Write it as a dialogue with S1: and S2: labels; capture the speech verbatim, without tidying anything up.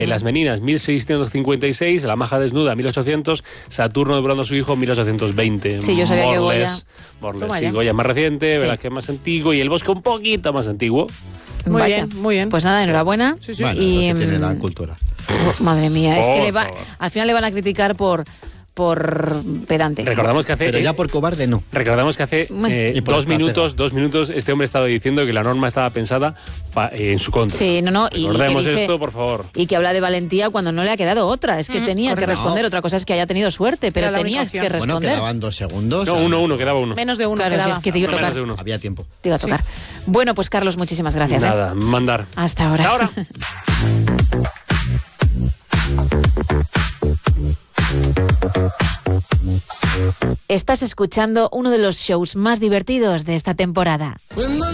S1: Las Meninas, mil seiscientos cincuenta y seis, La Maja Desnuda, mil ochocientos, Saturno devorando a su hijo, mil ochocientos veinte.
S2: Sí, yo sabía
S1: Morles,
S2: que Goya...
S1: Morles, sí, Goya más reciente,
S2: Sí.
S1: Velázquez más antiguo y El Bosque un poquito más antiguo.
S3: Muy
S2: Vaya.
S3: bien, muy bien.
S2: Pues nada, enhorabuena.
S3: Sí, sí.
S4: Bueno,
S2: Y,
S4: lo que tiene la
S2: mm,
S4: cultura.
S2: oh, madre mía, es
S1: Por
S2: que le va,
S1: favor.
S2: al final le van a criticar por, por pedante.
S1: Recordamos que hace...
S4: Pero ya
S1: eh,
S4: por cobarde no.
S1: Recordamos que hace
S2: Bueno.
S1: eh,
S4: Y por
S1: dos
S4: trasera.
S1: minutos, dos minutos, este hombre estaba diciendo que la norma estaba pensada pa- eh, en su contra.
S2: Sí, no, no. Y, y que
S1: Recordemos
S2: dice-
S1: esto, por favor.
S2: Y que habla de valentía cuando no le ha quedado otra. Es que
S3: Mm,
S2: tenía
S3: correcto.
S2: que responder. Otra cosa es que haya tenido suerte, pero
S3: Era la
S2: tenía
S3: única
S2: que
S3: opción.
S4: Bueno,
S2: responder.
S4: quedaban dos segundos.
S1: No,
S4: a lo
S1: uno, uno,
S4: mejor.
S1: quedaba uno.
S3: Menos de uno
S2: Claro, si
S3: quedaba.
S2: es que te iba a
S1: No, menos
S2: tocar.
S1: de uno.
S4: Había tiempo.
S2: Te iba a tocar. Bueno, pues Carlos, muchísimas gracias. ¿eh?
S1: Nada, mandar.
S2: Hasta ahora.
S1: Hasta ahora.
S2: Estás escuchando uno de los shows más divertidos de esta temporada.